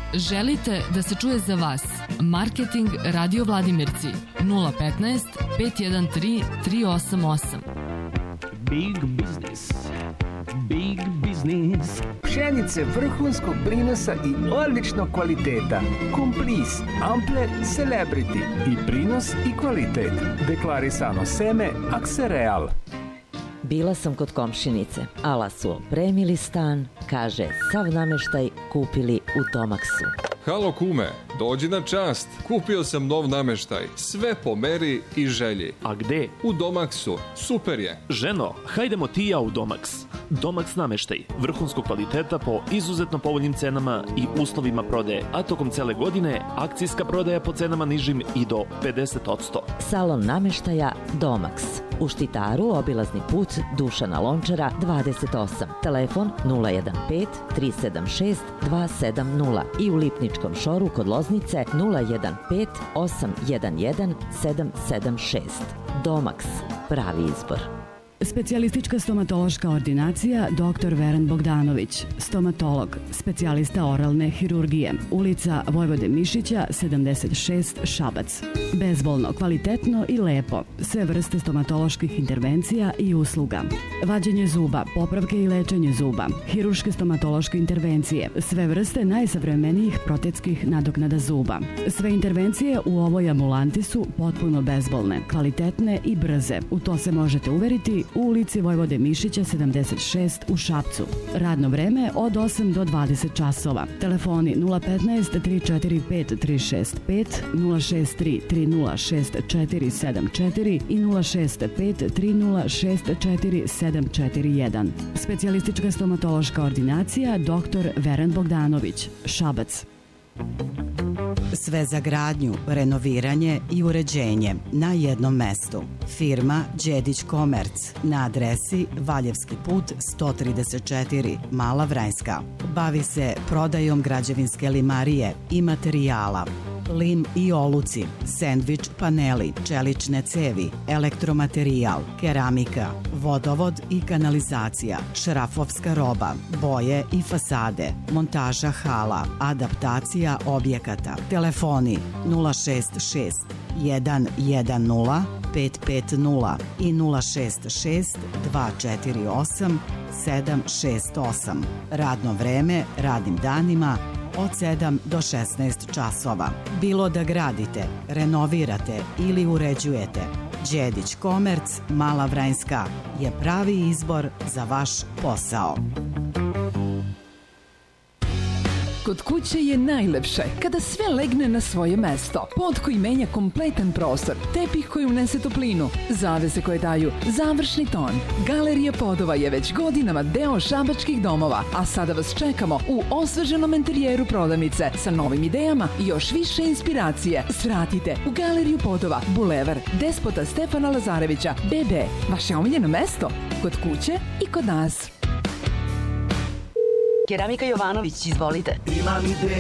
Želite da se čuje za vas? Marketing Radio Vladimirci 015 513 388. Big business. Big business. Pšenice vrhunskog prinosa i odličnog kvaliteta. Komplis, Ample, Celebrity. I prinos i kvalitet. Deklarisano seme Aksereal. Bila sam kod komšinice, ala su opremili stan, kaže, sav nameštaj kupili u Domaksu. Halo kume, dođi na čast, kupio sam nov nameštaj, sve po meri i želji. A gde? U Domaksu, super je. Ženo, hajdemo ti i ja u Domaks. Domaks nameštaj, vrhunskog kvaliteta po izuzetno povoljnim cenama i uslovima prodaje, a tokom cele godine akcijska prodaja po cenama nižim i do 50%. Salon nameštaja Domaks. U Štitaru obilazni put Dušana Lončara 28. Telefon 015 376 270 i u Lipničkom šoru kod Loznice 015 811 776. Domaks, pravi izbor. Specijalistička stomatološka ordinacija dr. Veran Bogdanović, stomatolog, specijalista oralne hirurgije, ulica Vojvode Mišića 76 Šabac. Bezbolno, kvalitetno i lepo, sve vrste stomatoloških intervencija i usluga. Vađenje zuba, popravke i lečenje zuba, hirurške stomatološke intervencije, sve vrste najsavremenijih protetskih nadoknada zuba. Sve intervencije u ovoj ambulanti su potpuno bezbolne, kvalitetne i brze. U to se možete uveriti u ulici Vojvode Mišića 76 u Šapcu. Radno vreme od 8 do 20 časova. Telefoni 015 345 365, 063 306 474 i 065 306 4741. Specijalistička stomatološka ordinacija dr. Veran Bogdanović, Šabac. Sve za gradnju, renoviranje i uređenje na jednom mestu. Firma Đedić Komerc na adresi Valjevski put 134, Mala Vranjska. Bavi se prodajom građevinske limarije i materijala. Lim i oluci, sendvič paneli, čelične cevi, elektromaterijal, keramika, vodovod i kanalizacija, šrafovska roba, boje i fasade, montaža hala, adaptacija objekata. Telefoni 066 110 550 i 066 248 768. Radno vreme radnim danima od 7 do 16 časova. Bilo da gradite, renovirate ili uređujete, Đedić Komerc, Mala Vranjska je pravi izbor za vaš posao. Kod kuće je najlepše kada sve legne na svoje mesto. Pod koji menja kompletan prostor, tepih koji unese toplinu, zavese koje daju završni ton. Galerija podova je već godinama deo šabačkih domova, a sada vas čekamo u osveženom interijeru prodavnice sa novim idejama i još više inspiracije. Svratite u Galeriju podova, Bulevar Despota Stefana Lazarevića, BB. Vaše omiljeno mesto kod kuće i kod nas. Keramika Jovanović, izvolite.